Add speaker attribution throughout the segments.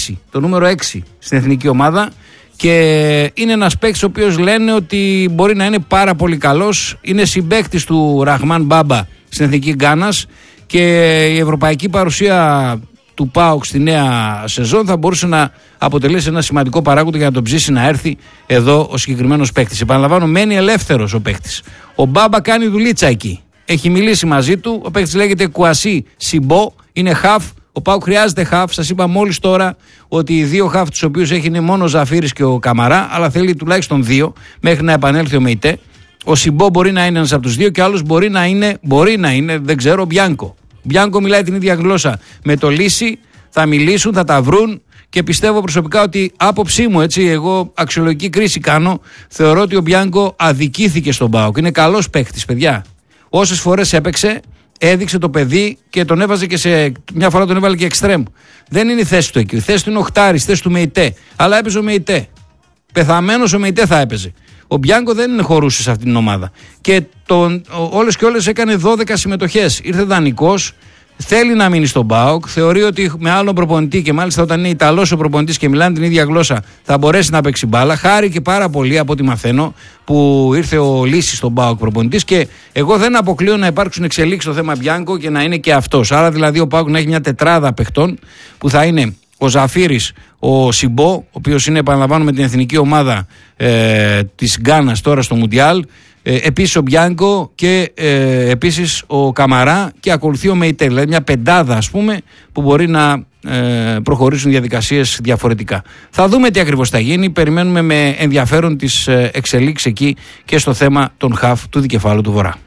Speaker 1: το νούμερο 6 στην εθνική ομάδα. Και είναι ένας παίκτης ο οποίος λένε ότι μπορεί να είναι πάρα πολύ καλός. Είναι συμπαίκτης του Ραχμάν Μπάμπα στην εθνική Γκάνας και η ευρωπαϊκή παρουσία του ΠΑΟΚ στη νέα σεζόν θα μπορούσε να αποτελέσει ένα σημαντικό παράγοντα για να τον ψήσει να έρθει εδώ ο συγκεκριμένος παίκτης. Επαναλαμβάνω, μένει ελεύθερος ο παίκτης. Ο Μπάμπα κάνει δουλίτσα εκεί. Έχει μιλήσει μαζί του. Ο παίκτης λέγεται Κουασί Σιμπό, είναι χαφ. Ο ΠΑΟΚ χρειάζεται χαφ. Σας είπα μόλις τώρα ότι οι δύο χαφ τους οποίους έχει είναι μόνο ο Ζαφίρης και ο Καμαρά, αλλά θέλει τουλάχιστον δύο μέχρι να επανέλθει ο Μεϊτέ. Ο Σιμπό μπορεί να είναι ένας από τους δύο και άλλος μπορεί να είναι, δεν ξέρω, ο Μπιάνκο. Ο Μπιάνκο μιλάει την ίδια γλώσσα με το Λύση, θα μιλήσουν, θα τα βρουν και πιστεύω προσωπικά ότι άποψή μου, έτσι, εγώ αξιολογική κρίση κάνω, θεωρώ ότι ο Μπιάνκο αδικήθηκε στον ΠΑΟΚ. Είναι καλός παίχτης, παιδιά. Όσες φορές έπαιξε, έδειξε το παιδί και τον έβαζε και μια φορά τον έβαλε και εξτρέμ. Δεν είναι η θέση του εκεί. Η θέση του είναι οχτάρης, η θέση του Μεϊτέ. Αλλά έπαιζε ο Μεϊτέ. Πεθαμένος ο Μεϊτέ θα έπαιζε. Ο Μπιάνκο δεν χωρούσε σε αυτήν την ομάδα. Και όλες και όλες έκανε 12 συμμετοχές. Ήρθε δανεικός. Θέλει να μείνει στον ΠΑΟΚ. Θεωρεί ότι με άλλον προπονητή και μάλιστα όταν είναι Ιταλός ο προπονητής και μιλάνε την ίδια γλώσσα θα μπορέσει να παίξει μπάλα. Χάρηκε πάρα πολύ από ό,τι μαθαίνω που ήρθε ο Λύσης στον ΠΑΟΚ προπονητής και εγώ δεν αποκλείω να υπάρξουν εξελίξεις στο θέμα Μπιάνκο και να είναι και αυτός. Άρα δηλαδή ο ΠΑΟΚ να έχει μια τετράδα παιχτών που θα είναι ο Ζαφίρης, ο Σιμπό, ο οποίος είναι, επαναλαμβάνω, με την εθνική ομάδα της Γκάνας τώρα στο Μουντιάλ. Επίσης ο Μπιάνκο και επίσης ο Καμαρά και ακολουθεί ο Μεϊτέ. Δηλαδή μια πεντάδα, ας πούμε, που μπορεί να προχωρήσουν διαδικασίες διαφορετικά. Θα δούμε τι ακριβώς θα γίνει. Περιμένουμε με ενδιαφέρον τις εξελίξεις εκεί και στο θέμα των χαφ του δικεφάλου του Βορρά.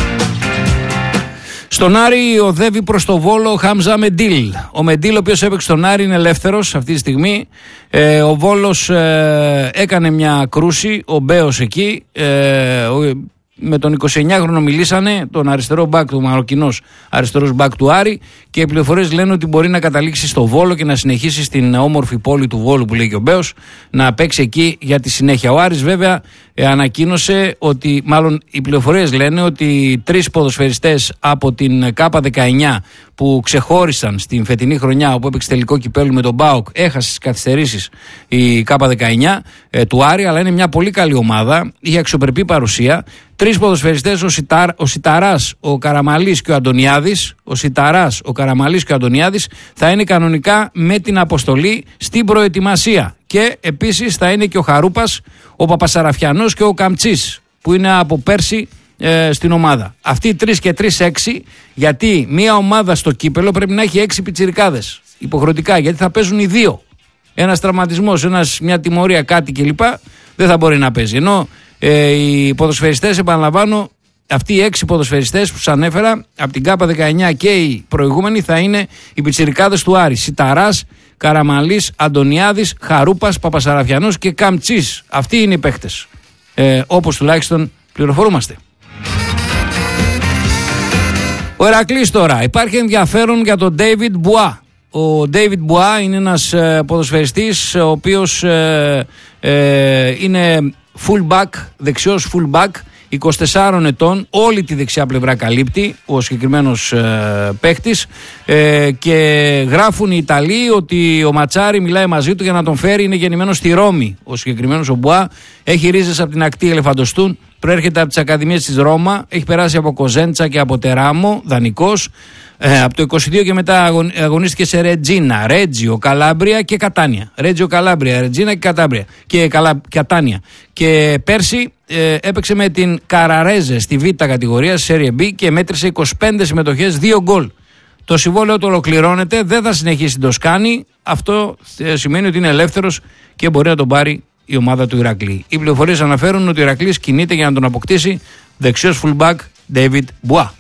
Speaker 1: Στον Άρη οδεύει προς το Βόλο ο Χάμζα Μεντίλ. Ο Μεντίλ, ο οποίος έπαιξε στον Άρη, είναι ελεύθερος αυτή τη στιγμή. Ο Βόλος έκανε μια κρούση, ο Μπέος εκεί. Με τον 29χρονο μιλήσανε, τον αριστερό μπακ του Μαροκινός, αριστερός μπακ του Άρη, και οι πληροφορίες λένε ότι μπορεί να καταλήξει στο Βόλο και να συνεχίσει στην όμορφη πόλη του Βόλου που λέει και ο Μπέος, να παίξει εκεί για τη συνέχεια. Ο Άρης βέβαια ανακοίνωσε ότι, μάλλον οι πληροφορίες λένε ότι 3 ποδοσφαιριστές από την K19 που ξεχώρισαν στην φετινή χρονιά όπου έπαιξε τελικό κυπέλλου με τον ΠΑΟΚ, έχασε τις καθυστερήσεις η K19 του Άρη, αλλά είναι μια πολύ καλή ομάδα, είχε αξιοπρεπή παρουσία. 3 ποδοσφαιριστές, ο Σιταράς, ο Καραμαλής και ο Αντωνιάδης. Ο Σιταράς, ο Καραμαλής και ο Αντωνιάδης θα είναι κανονικά με την αποστολή στην προετοιμασία. Και επίσης θα είναι και ο Χαρούπας, ο Παπασαραφιανός και ο Καμτσής που είναι από πέρσι στην ομάδα. Αυτοί οι 3 και 3 6, γιατί μια ομάδα στο κύπελο πρέπει να έχει 6 πιτσιρικάδες υποχρεωτικά, γιατί θα παίζουν οι 2. Ένας τραυματισμός, μια τιμωρία, κάτι κλπ. Δεν θα μπορεί να παίζει. Ενώ οι ποδοσφαιριστές, επαναλαμβάνω, αυτοί οι 6 ποδοσφαιριστές που σας ανέφερα από την K19 και οι προηγούμενοι θα είναι οι πιτσιρικάδες του Άρη. Σιταράς, Καραμαλής, Αντωνιάδης, Χαρούπας, Παπασαραφιανός και Καμτσής. Αυτοί είναι οι παίχτες, όπως τουλάχιστον πληροφορούμαστε. Ο Ηρακλής τώρα. Υπάρχει ενδιαφέρον για τον David Μπουά. Ο David Μπουά είναι ένας ποδοσφαιριστής ο οποίος είναι fullback, δεξιός fullback, 24 ετών, όλη τη δεξιά πλευρά καλύπτει ο συγκεκριμένος παίχτης, και γράφουν οι Ιταλοί ότι ο Ματσάρι μιλάει μαζί του για να τον φέρει. Είναι γεννημένος στη Ρώμη ο συγκεκριμένος ο Μπουά, έχει ρίζες από την ακτή Ελεφαντοστούν, προέρχεται από τις ακαδημίες της Ρώμα, έχει περάσει από Κοζέντσα και από Τεράμο, δανεικός. Από το 22 και μετά αγωνίστηκε σε Ρετζίνα, Ρέτζιο, Καλάμπρια και Κατάνια. Ρέτζιο, Καλάμπρια, Ρετζίνα και Κατάμπρια και Κατάνια. Και πέρσι έπαιξε με την Καραρέζε στη Β' κατηγορία, στη Serie B, και μέτρησε 25 συμμετοχές, 2 γκολ. Το συμβόλαιο του ολοκληρώνεται, δεν θα συνεχίσει το σκάνι. Αυτό σημαίνει ότι είναι ελεύθερος και μπορεί να τον πάρει η ομάδα του Ηρακλή. Οι πληροφορίες αναφέρουν ότι ο Ηρακλής κινείται για να τον αποκτήσει, δεξιός fullback David Μπουά.